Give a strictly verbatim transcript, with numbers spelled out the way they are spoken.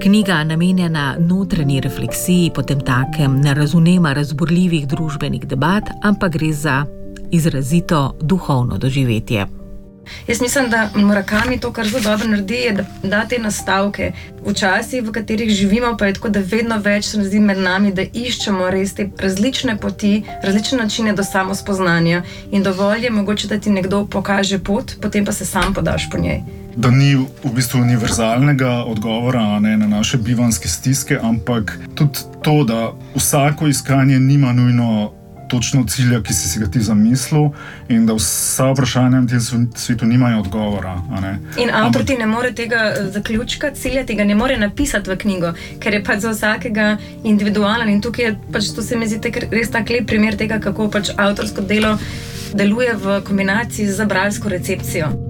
Knjiga, namenjena notranji refleksiji, potem takem ne razumema razburljivih družbenih debat, ampak gre za izrazito duhovno doživetje. Jaz mislim, da Murakami to, kar zelo dobro naredi, je, da da te nastavke. V časih, v katerih živimo, pa je tako, da vedno več se zdi med nami, da iščemo res te različne poti, različne načine do samospoznanja in dovolj je mogoče, da ti nekdo pokaže pot, potem pa se sam podaš po njej. Da ni v bistvu univerzalnega odgovora, ne, na naše bivanjske stiske, ampak tudi to, da vsako iskanje nima nujno točno cilja, ki si si ga ti zamislil, in da vsa vprašanja v tem svetu nimajo odgovora. A ne? In avtor ti ne more tega zaključka, cilja tega ne more napisati v knjigo, ker je pač za vsakega individualen in tukaj je pač, to se mi zdi res tak lep primer tega, kako pač avtorsko delo deluje v kombinaciji z bralsko recepcijo.